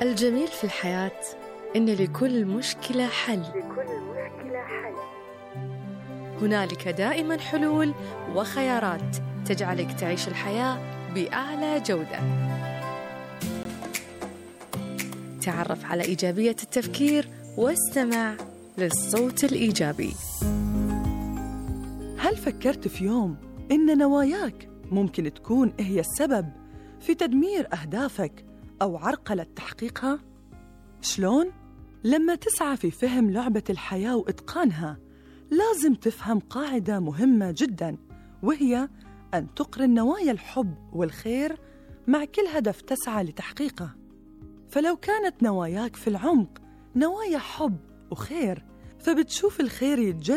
الجميل في الحياة إن لكل مشكلة حل. هنالك دائما حلول وخيارات تجعلك تعيش الحياة بأعلى جودة. تعرف على إيجابية التفكير واستمع للصوت الإيجابي. هل فكرت في يوم إن نواياك ممكن تكون هي السبب في تدمير أهدافك أو عرقلة تحقيقها؟ شلون؟ لما تسعى في فهم لعبة الحياة وإتقانها، لازم تفهم قاعدة مهمة جداً، وهي أن تقرن نوايا الحب والخير مع كل هدف تسعى لتحقيقه. فلو كانت نواياك في العمق نوايا حب وخير، فبتشوف الخير يتجدد